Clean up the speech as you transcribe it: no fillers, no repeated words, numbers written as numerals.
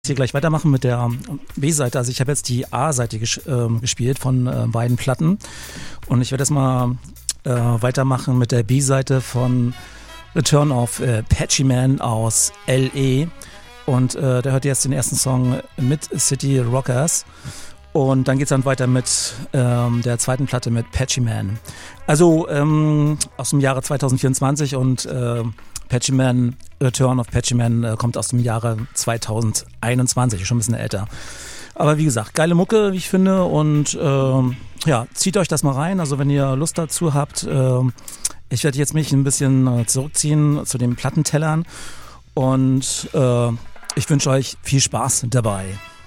hier gleich weitermachen mit der B-Seite. Also ich habe jetzt die A-Seite gespielt von beiden Platten und ich werde jetzt mal weitermachen mit der B-Seite von Return of Patchy Man aus L.A. und der hört jetzt den ersten Song Mid-City Rockers und dann geht es dann weiter mit der zweiten Platte mit Patchy Man. Also aus dem Jahre 2024 und Patchy Man, Return of Patchy Man kommt aus dem Jahre 2021, schon ein bisschen älter. Aber wie gesagt, geile Mucke, wie ich finde und ja, zieht euch das mal rein, also wenn ihr Lust dazu habt. Ich werde jetzt mich ein bisschen zurückziehen zu den Plattentellern und ich wünsche euch viel Spaß dabei.